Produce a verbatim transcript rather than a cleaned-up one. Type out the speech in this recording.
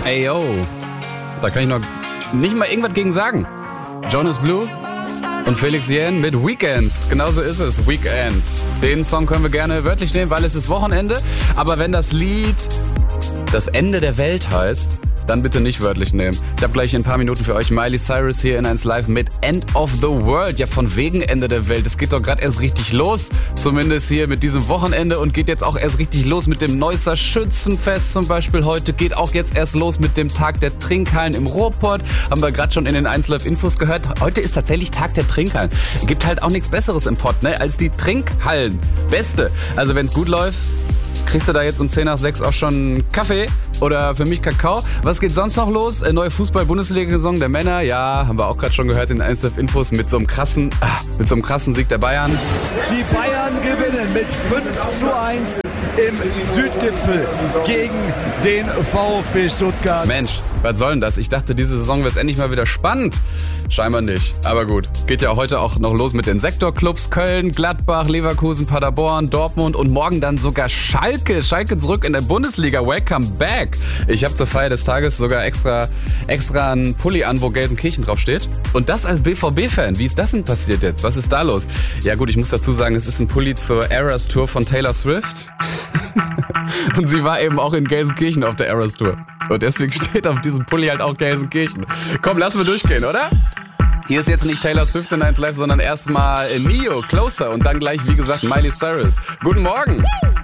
Ey, yo. Da kann ich noch nicht mal irgendwas gegen sagen. Jonas Blue und Felix Jähn mit Weekends. Genauso ist es, Weekend. Den Song können wir gerne wörtlich nehmen, weil es ist Wochenende. Aber wenn das Lied das Ende der Welt heißt, dann bitte nicht wörtlich nehmen. Ich habe gleich in ein paar Minuten für euch Miley Cyrus hier in eins Live mit End of the World. Ja, von wegen Ende der Welt. Es geht doch gerade erst richtig los. Zumindest hier mit diesem Wochenende und geht jetzt auch erst richtig los mit dem Neusser Schützenfest zum Beispiel heute. Geht auch jetzt erst los mit dem Tag der Trinkhallen im Ruhrpott. Haben wir gerade schon in den eins Live Infos gehört. Heute ist tatsächlich Tag der Trinkhallen. Gibt halt auch nichts Besseres im Pott, ne, als die Trinkhallen. Beste. Also wenn's gut läuft, kriegst du da jetzt um zehn nach sechs auch schon Kaffee oder für mich Kakao. Was geht sonst noch los? Neue Fußball-Bundesliga-Saison der Männer. Ja, haben wir auch gerade schon gehört in eins Live Infos mit so einem krassen, ah, mit so einem krassen Sieg der Bayern. Die Bayern gewinnen mit fünf zu eins im Südgipfel gegen den VfB Stuttgart. Mensch, was soll denn das? Ich dachte, diese Saison wird endlich mal wieder spannend. Scheinbar nicht. Aber gut. Geht ja heute auch noch los mit den Sektorclubs Köln, Gladbach, Leverkusen, Paderborn, Dortmund und morgen dann sogar Schalke. Schalke zurück in der Bundesliga. Welcome back. Ich habe zur Feier des Tages sogar extra, extra einen Pulli an, wo Gelsenkirchen drauf steht. Und das als B V B-Fan. Wie ist das denn passiert jetzt? Was ist da los? Ja gut, ich muss dazu sagen, es ist ein Pulli zur Eras Tour von Taylor Swift. Und sie war eben auch in Gelsenkirchen auf der Eras Tour. Und deswegen steht auf diesem Pulli halt auch Gelsenkirchen. Komm, lassen wir durchgehen, oder? Hier ist jetzt nicht Taylor Swift in eins Live, sondern erstmal Neo, Closer und dann gleich, wie gesagt, Miley Cyrus. Guten Morgen!